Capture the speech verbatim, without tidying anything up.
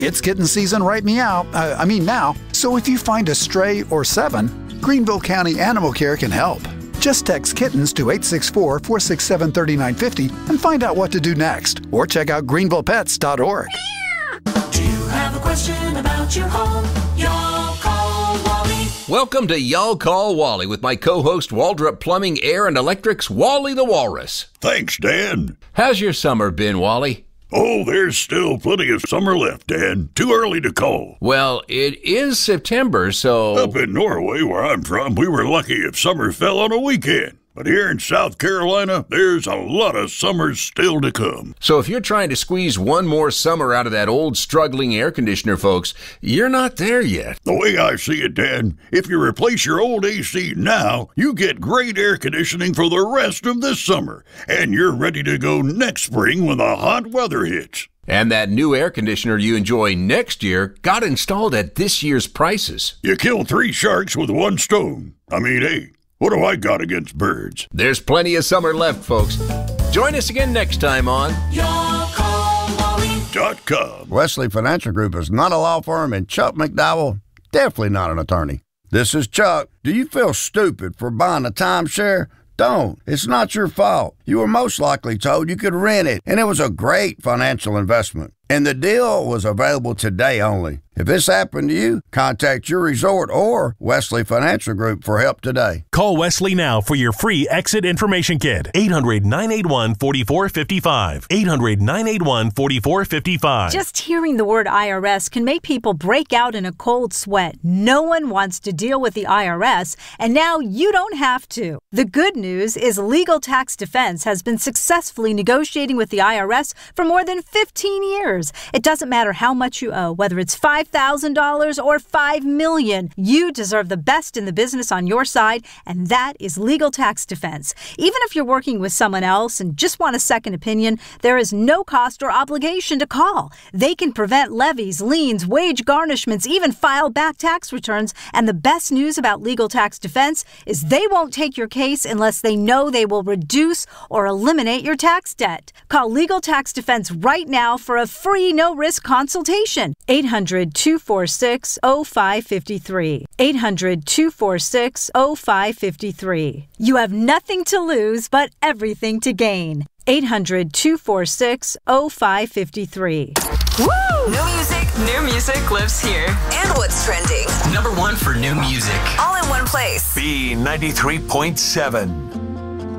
It's kitten season right meow, uh, I mean now, so if you find a stray or seven, Greenville County Animal Care can help. Just text kittens to eight six four, four six seven, three nine five zero and find out what to do next. Or check out greenville pets dot org. Do you have a question about your home? Y'all call Wally. Welcome to Y'all Call Wally with my co-host Waldrop Plumbing, Air, and Electric's Wally the Walrus. Thanks, Dan. How's your summer been, Wally? Oh, there's still plenty of summer left, Dan. Too early to call. Well, it is September, so... Up in Norway, where I'm from, we were lucky if summer fell on a weekend. But here in South Carolina, there's a lot of summers still to come. So if you're trying to squeeze one more summer out of that old struggling air conditioner, folks, you're not there yet. The way I see it, Dan, if you replace your old A C now, you get great air conditioning for the rest of this summer. And you're ready to go next spring when the hot weather hits. And that new air conditioner you enjoy next year got installed at this year's prices. You kill three sharks with one stone. I mean, hey, what do I got against birds? There's plenty of summer left, folks. Join us again next time on Y'all Call Wally. Dot com. Wesley Financial Group is not a law firm, and Chuck McDowell, definitely not an attorney. This is Chuck. Do you feel stupid for buying a timeshare? Don't. It's not your fault. You were most likely told you could rent it, and it was a great financial investment. And the deal was available today only. If this happened to you, contact your resort or Wesley Financial Group for help today. Call Wesley now for your free exit information kit. eight hundred, nine eight one, four four five five. eight hundred, nine eight one, four four five five. Just hearing the word I R S can make people break out in a cold sweat. No one wants to deal with the I R S, and now you don't have to. The good news is Legal Tax Defense has been successfully negotiating with the I R S for more than fifteen years. It doesn't matter how much you owe, whether it's five thousand dollars or five million dollars. You deserve the best in the business on your side, and that is Legal Tax Defense. Even if you're working with someone else and just want a second opinion, there is no cost or obligation to call. They can prevent levies, liens, wage garnishments, even file back tax returns. And the best news about Legal Tax Defense is they won't take your case unless they know they will reduce or eliminate your tax debt. Call Legal Tax Defense right now for a free Free no-risk consultation. eight hundred, two four six, oh five five three. eight hundred, two four six, oh five five three. You have nothing to lose but everything to gain. eight hundred, two four six, oh five five three. Woo! New music, new music lives here. And what's trending? Number one for new music. All in one place. B ninety-three point seven.